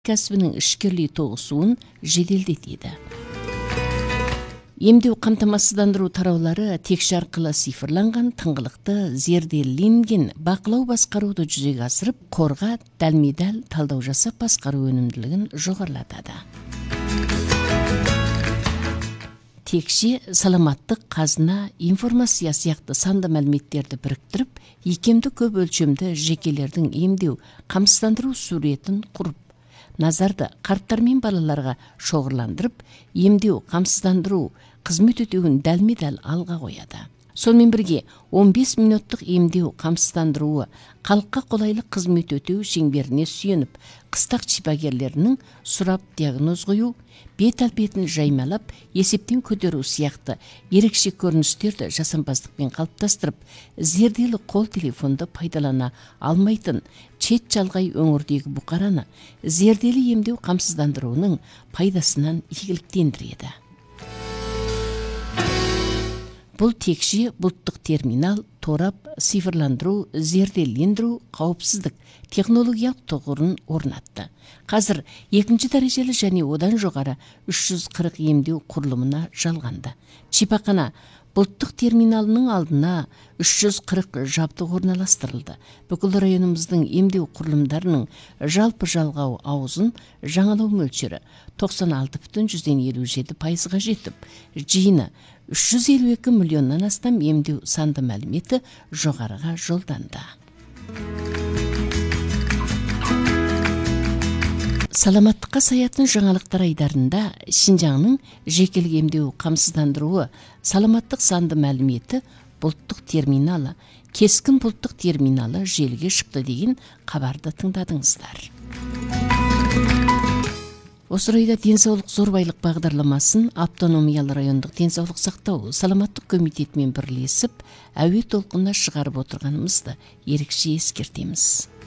кәсібінің ішкерлей тоғысуын жеделдетеді. Емдеу қамтамасыздандыру тараулары текше арқылы цифрланған, тыңғылықты, зерделенген бақылау басқаруды жүзеге асырып, қорға дәлме-дәл талдау жасап басқару өнімділігін жоғарылатады. Текше саламаттық қазына, информация сияқты санды мәліметтерді біріктіріп, икемді көп өлшемді жекелердің емдеу қамсыздандыру суретін құрып, назарды қарттар мен балаларға шоғырландырып, емдеу қамсыздандыру қызмет өтеуін дәлме-дәл алға қояды. Сонымен бірге 15 минуттық емдеу қамсыздандыруы халыққа қолайлы қызмет өтеу шеңберіне сүйеніп, қыстақ шипагерлерінің сұрап диагноз қою, бет әлпетін жаймалап, есептен көтеру сияқты ерекше көріністерді жасампаздықпен қалыптастырып, зерделі қол телефонды пайдалана алмайтын шет жалғай өңірдегі бұқараны зерделі емдеу қамсыздандыруының пайдасынан игіліктендіреді. Бұл текше бұлттық терминал, торап, цифрландыру, зерделендіру, қауіпсіздік технологиялық тұғырын орнатты. Қазір екінші дәрежелі және одан жоғары 340 емдеу құрылымына жалғанды. Шипақана бұлттық терминалының алдына 340 жабдық орналастырылды. Бүкіл районымыздың емдеу құрылымдарының жалпы жалғау аузын жаңалау мөлшері 96,57%-ға жетіп, жиыны 352 миллионнан астам емдеу санды мәліметі жоғарыға жолданды. Саламаттыққа саятын жаңалықтар айдарында Шинжаңның жекелік емдеу қамсыздандыруы саламаттық санды мәліметі бұлттық терминалы, кескін бұлттық терминалы желіге шықты деген хабарды тыңдадыңыздар. Осы орайда денсаулық зор байлық бағдарламасын автономиялы райондық денсаулық сақтау саламаттық комитетімен бірлесіп, әуе толқынына шығарып отырғанымызды ерекше ескертеміз.